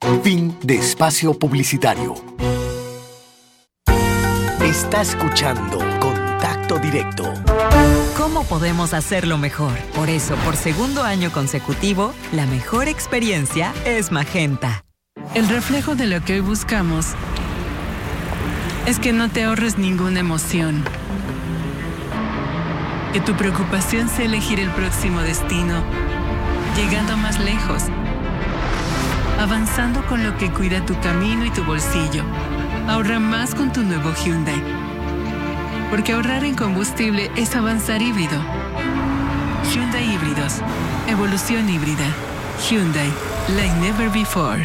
Fin de espacio publicitario. Está escuchando Contacto Directo. ¿Cómo podemos hacerlo mejor? Por eso, por segundo año consecutivo, la mejor experiencia es Magenta. El reflejo de lo que hoy buscamos es que no te ahorres ninguna emoción. Que tu preocupación sea elegir el próximo destino, llegando más lejos, avanzando con lo que cuida tu camino y tu bolsillo. Ahorra más con tu nuevo Hyundai. Porque ahorrar en combustible es avanzar híbrido. Hyundai Híbridos. Evolución híbrida. Hyundai. Like never before.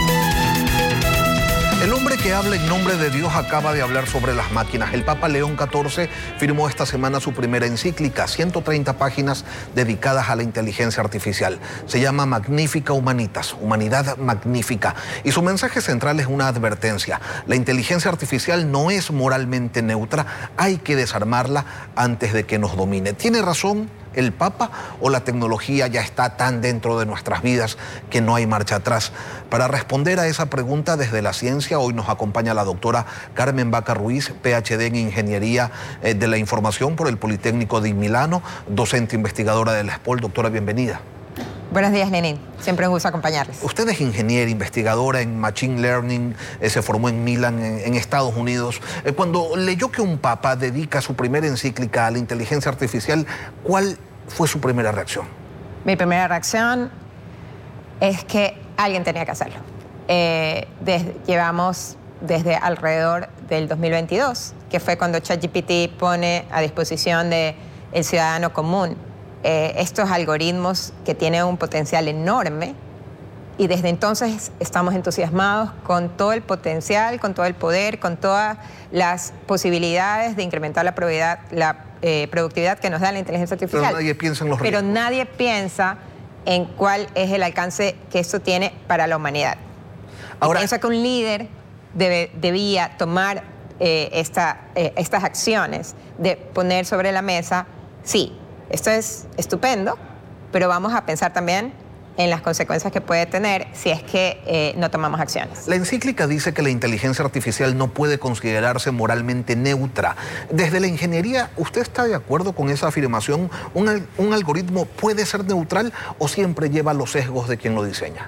El hombre que habla en nombre de Dios acaba de hablar sobre las máquinas. El Papa León XIV firmó esta semana su primera encíclica, 130 páginas dedicadas a la inteligencia artificial. Se llama Magnifica Humanitas, Humanidad Magnífica. Y su mensaje central es una advertencia. La inteligencia artificial no es moralmente neutra, hay que desarmarla antes de que nos domine. ¿Tiene razón el Papa o la tecnología ya está tan dentro de nuestras vidas que no hay marcha atrás? Para responder a esa pregunta desde la ciencia, hoy nos acompaña la doctora Carmen Vaca Ruiz, PhD en Ingeniería de la Información por el Politécnico de Milano, docente investigadora de la SPOL. Doctora, bienvenida. Buenos días, Lenín. Siempre un gusto acompañarles. Usted es ingeniera, investigadora en Machine Learning, se formó en Milán, en Estados Unidos. Cuando leyó que un papa dedica su primera encíclica a la inteligencia artificial, ¿cuál fue su primera reacción? Mi primera reacción es que alguien tenía que hacerlo. Llevamos desde alrededor del 2022, que fue cuando ChatGPT pone a disposición del ciudadano común estos algoritmos que tienen un potencial enorme, y desde entonces estamos entusiasmados con todo el potencial, con todo el poder, con todas las posibilidades de incrementar la productividad que nos da la inteligencia artificial. Pero nadie piensa en los riesgos. Pero nadie piensa en cuál es el alcance que esto tiene para la humanidad. Ahora, pienso que un líder debía tomar estas acciones de poner sobre la mesa, sí, esto es estupendo, pero vamos a pensar también en las consecuencias que puede tener si es que no tomamos acciones. La encíclica dice que la inteligencia artificial no puede considerarse moralmente neutra. Desde la ingeniería, ¿usted está de acuerdo con esa afirmación? ¿Un algoritmo puede ser neutral o siempre lleva los sesgos de quien lo diseña?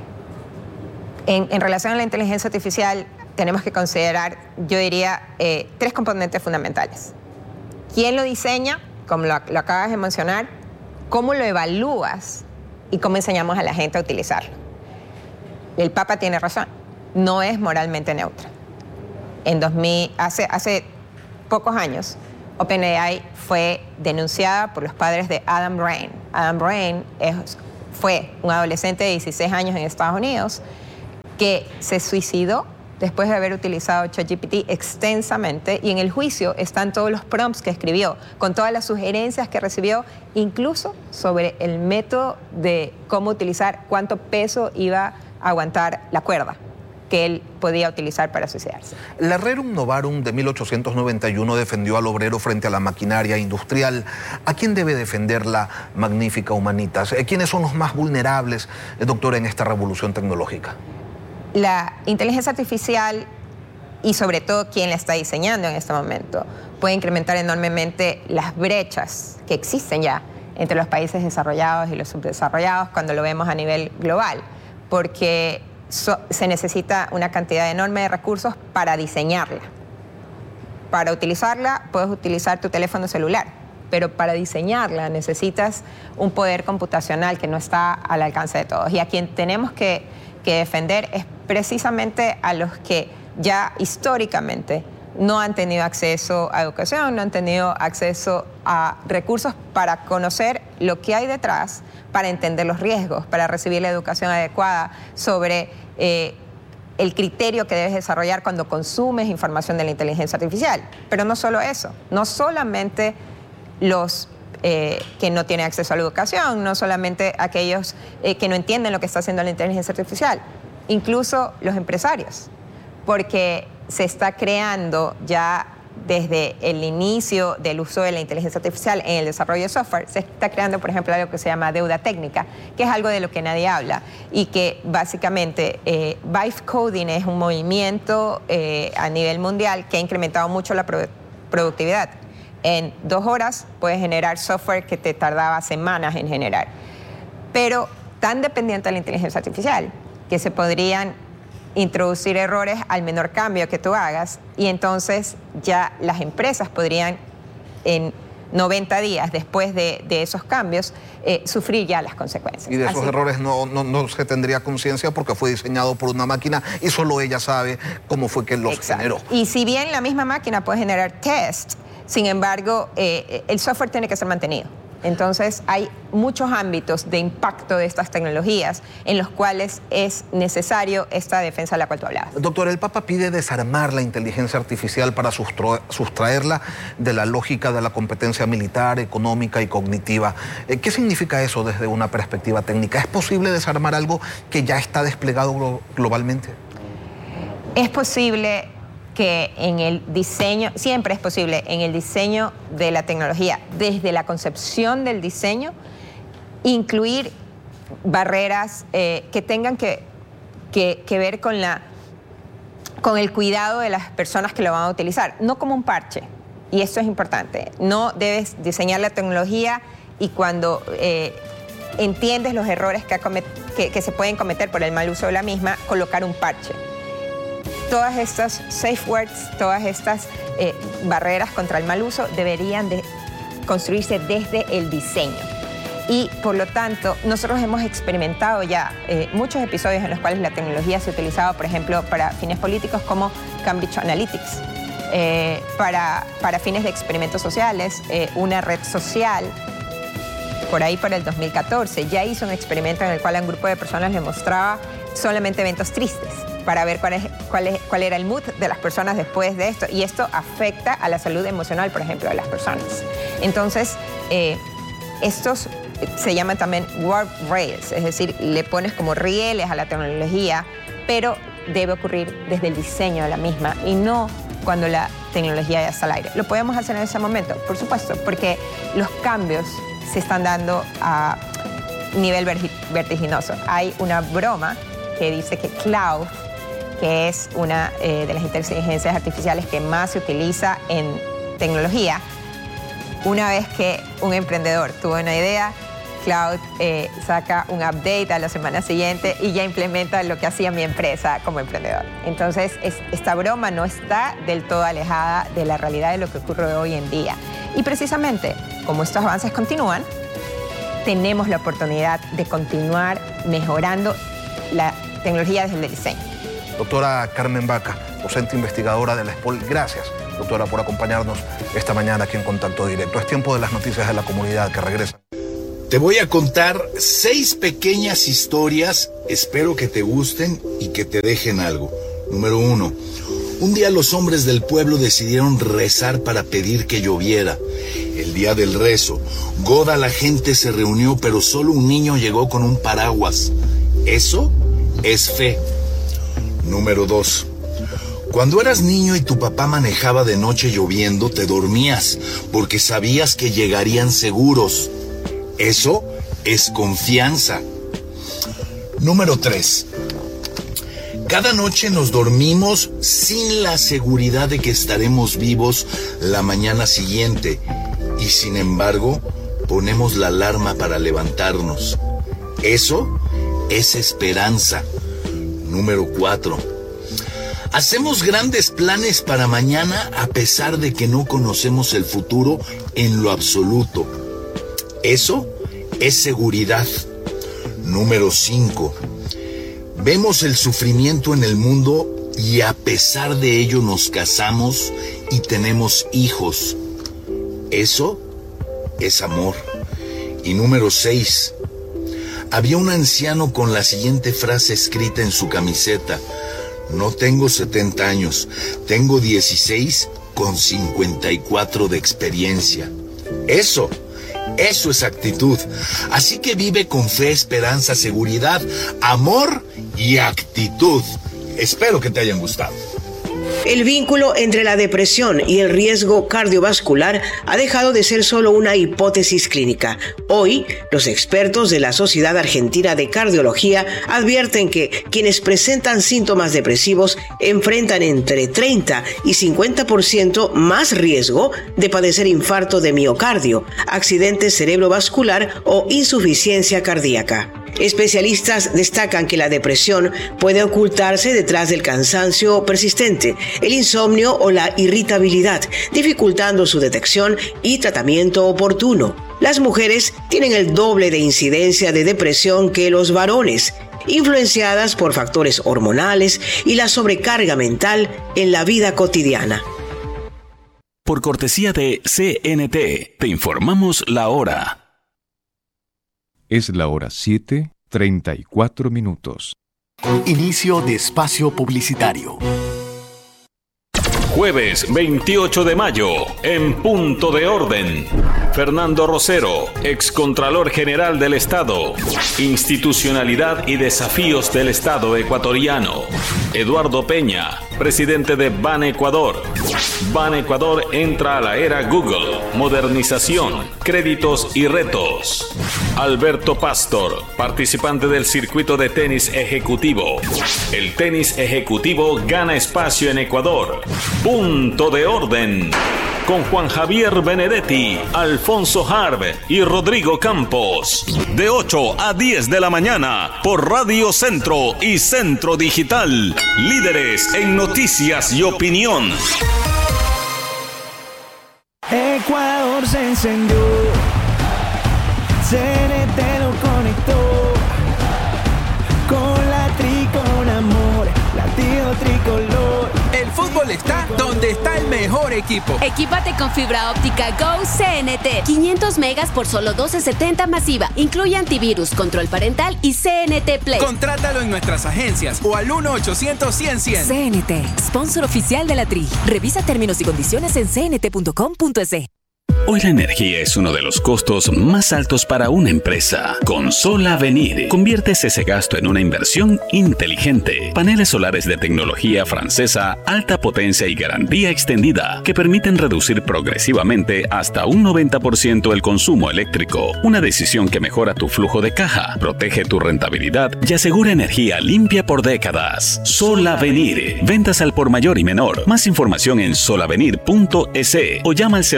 En relación a la inteligencia artificial, tenemos que considerar, yo diría, tres componentes fundamentales. ¿Quién lo diseña? Como lo acabas de mencionar. ¿Cómo lo evalúas? Y cómo enseñamos a la gente a utilizarlo. El Papa tiene razón, no es moralmente neutra. Hace pocos años, OpenAI fue denunciada por los padres de Adam Brain. Adam Brain fue un adolescente de 16 años en Estados Unidos que se suicidó después de haber utilizado ChatGPT extensamente, y en el juicio están todos los prompts que escribió, con todas las sugerencias que recibió, incluso sobre el método de cómo utilizar, cuánto peso iba a aguantar la cuerda que él podía utilizar para suicidarse. La Rerum Novarum de 1891 defendió al obrero frente a la maquinaria industrial. ¿A quién debe defender la Magnifica Humanitas? ¿Quiénes son los más vulnerables, doctora, en esta revolución tecnológica? La inteligencia artificial, y sobre todo quien la está diseñando en este momento, puede incrementar enormemente las brechas que existen ya entre los países desarrollados y los subdesarrollados cuando lo vemos a nivel global, porque se necesita una cantidad enorme de recursos para diseñarla. Para utilizarla puedes utilizar tu teléfono celular, pero para diseñarla necesitas un poder computacional que no está al alcance de todos, y a quien tenemos que defender es precisamente a los que ya históricamente no han tenido acceso a educación, no han tenido acceso a recursos para conocer lo que hay detrás, para entender los riesgos, para recibir la educación adecuada sobre el criterio que debes desarrollar cuando consumes información de la inteligencia artificial. Pero no solo eso, no solamente los que no tienen acceso a la educación, no solamente aquellos que no entienden lo que está haciendo la inteligencia artificial, incluso los empresarios, porque se está creando ya desde el inicio del uso de la inteligencia artificial en el desarrollo de software, se está creando, por ejemplo, algo que se llama deuda técnica, que es algo de lo que nadie habla y que básicamente Vibe Coding es un movimiento a nivel mundial que ha incrementado mucho la productividad. En 2 horas puedes generar software que te tardaba semanas en generar, pero tan dependiente de la inteligencia artificial que se podrían introducir errores al menor cambio que tú hagas y entonces ya las empresas podrían en 90 días después de esos cambios sufrir ya las consecuencias. Y de esos errores no se tendría conciencia porque fue diseñado por una máquina y solo ella sabe cómo fue que los generó. Y si bien la misma máquina puede generar test, sin embargo, el software tiene que ser mantenido. Entonces, hay muchos ámbitos de impacto de estas tecnologías en los cuales es necesario esta defensa de la cual tú hablabas. Doctor, el Papa pide desarmar la inteligencia artificial para sustraerla de la lógica de la competencia militar, económica y cognitiva. ¿Qué significa eso desde una perspectiva técnica? ¿Es posible desarmar algo que ya está desplegado globalmente? Es posible que en el diseño, siempre es posible, en el diseño de la tecnología, desde la concepción del diseño, incluir barreras que tengan que ver con el cuidado de las personas que lo van a utilizar, no como un parche. Y esto es importante. No debes diseñar la tecnología y cuando entiendes los errores que se pueden cometer por el mal uso de la misma, colocar un parche. Todas estas safeguards, todas estas barreras contra el mal uso deberían de construirse desde el diseño. Y por lo tanto, nosotros hemos experimentado ya muchos episodios en los cuales la tecnología se ha utilizado, por ejemplo, para fines políticos como Cambridge Analytics, para fines de experimentos sociales, una red social, por ahí para el 2014, ya hizo un experimento en el cual a un grupo de personas les mostraba solamente eventos tristes para ver cuál era el mood de las personas después de esto. Y esto afecta a la salud emocional, por ejemplo, de las personas. Entonces, estos se llaman también guardrails, es decir, le pones como rieles a la tecnología, pero debe ocurrir desde el diseño de la misma y no cuando la tecnología ya está al aire. ¿Lo podemos hacer en ese momento? Por supuesto, porque los cambios se están dando a nivel vertiginoso. Hay una broma que dice que Cloud, que es una de las inteligencias artificiales que más se utiliza en tecnología, una vez que un emprendedor tuvo una idea, Cloud saca un update a la semana siguiente y ya implementa lo que hacía mi empresa como emprendedor. Entonces, esta broma no está del todo alejada de la realidad de lo que ocurre hoy en día. Y precisamente, como estos avances continúan, tenemos la oportunidad de continuar mejorando la tecnología desde el diseño. Doctora Carmen Baca, docente investigadora de la SPOL, gracias, doctora, por acompañarnos esta mañana aquí en Contacto Directo. Es tiempo de las noticias de la comunidad que regresan. Te voy a contar 6 pequeñas historias, espero que te gusten y que te dejen algo. Número 1. Un día los hombres del pueblo decidieron rezar para pedir que lloviera. El día del rezo, goda la gente se reunió, pero solo un niño llegó con un paraguas. Eso es fe. Número 2. Cuando eras niño y tu papá manejaba de noche lloviendo, te dormías porque sabías que llegarían seguros. Eso es confianza. Número 3. Cada noche nos dormimos sin la seguridad de que estaremos vivos la mañana siguiente y sin embargo ponemos la alarma para levantarnos. Eso es esperanza. Número 4. Hacemos grandes planes para mañana a pesar de que no conocemos el futuro en lo absoluto. Eso es seguridad. Número 5. Vemos el sufrimiento en el mundo y a pesar de ello nos casamos y tenemos hijos. Eso es amor. Y número 6. Había un anciano con la siguiente frase escrita en su camiseta: no tengo 70 años, tengo 16 con 54 de experiencia. Eso es actitud. Así que vive con fe, esperanza, seguridad, amor y actitud. Espero que te hayan gustado. El vínculo entre la depresión y el riesgo cardiovascular ha dejado de ser solo una hipótesis clínica. Hoy, los expertos de la Sociedad Argentina de Cardiología advierten que quienes presentan síntomas depresivos enfrentan entre 30 y 50% más riesgo de padecer infarto de miocardio, accidente cerebrovascular o insuficiencia cardíaca. Especialistas destacan que la depresión puede ocultarse detrás del cansancio persistente, el insomnio o la irritabilidad, dificultando su detección y tratamiento oportuno. Las mujeres tienen el doble de incidencia de depresión que los varones, influenciadas por factores hormonales y la sobrecarga mental en la vida cotidiana. Por cortesía de CNT, te informamos la hora. Es la hora 7:34. Inicio de espacio publicitario. Jueves 28 de mayo, en Punto de Orden. Fernando Rosero, excontralor general del Estado. Institucionalidad y desafíos del Estado ecuatoriano. Eduardo Peña, presidente de Ban Ecuador. Ban Ecuador entra a la era Google. Modernización, créditos y retos. Alberto Pastor, participante del circuito de tenis ejecutivo. El tenis ejecutivo gana espacio en Ecuador. Punto de Orden. Con Juan Javier Benedetti, Alfonso Harb y Rodrigo Campos. De 8 a 10 de la mañana por Radio Centro y Centro Digital. Líderes en noticias y opinión. Ecuador se encendió. CNT lo conectó. Con la tri, con amor. Latido tricolor. El fútbol está donde está el mejor equipo. Equípate con fibra óptica Go CNT. 500 megas por solo $12.70 masiva. Incluye antivirus, control parental y CNT Play. Contrátalo en nuestras agencias o al 1-800-100-100. CNT, sponsor oficial de la Tri. Revisa términos y condiciones en cnt.com.es. Hoy la energía es uno de los costos más altos para una empresa. Con Solavenir, conviertes ese gasto en una inversión inteligente. Paneles solares de tecnología francesa, alta potencia y garantía extendida, que permiten reducir progresivamente hasta un 90% el consumo eléctrico. Una decisión que mejora tu flujo de caja, protege tu rentabilidad y asegura energía limpia por décadas. Solavenir. Ventas al por mayor y menor. Más información en solavenir.es o llama al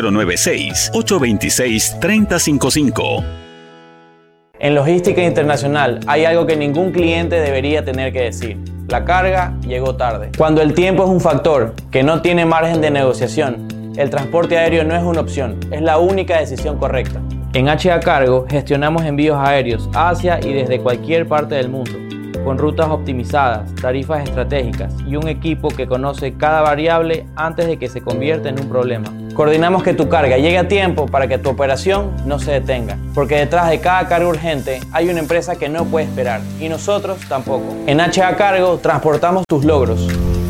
096-826-3055. En logística internacional hay algo que ningún cliente debería tener que decir. La carga llegó tarde. Cuando el tiempo es un factor que no tiene margen de negociación, el transporte aéreo no es una opción, es la única decisión correcta. En HA Cargo gestionamos envíos aéreos hacia y desde cualquier parte del mundo, con rutas optimizadas, tarifas estratégicas y un equipo que conoce cada variable antes de que se convierta en un problema. Coordinamos que tu carga llegue a tiempo para que tu operación no se detenga, porque detrás de cada carga urgente hay una empresa que no puede esperar y nosotros tampoco. En HA Cargo transportamos tus logros.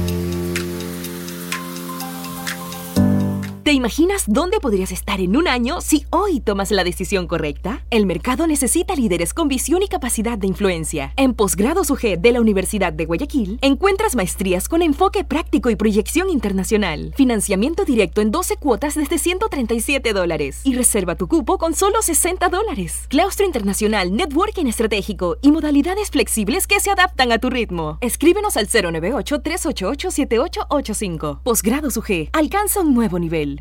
¿Te imaginas dónde podrías estar en un año si hoy tomas la decisión correcta? El mercado necesita líderes con visión y capacidad de influencia. En Posgrados UG de la Universidad de Guayaquil, encuentras maestrías con enfoque práctico y proyección internacional. Financiamiento directo en 12 cuotas desde $137 y reserva tu cupo con solo $60. Claustro internacional, networking estratégico y modalidades flexibles que se adaptan a tu ritmo. Escríbenos al 098-388-7885. Posgrados UG. Alcanza un nuevo nivel.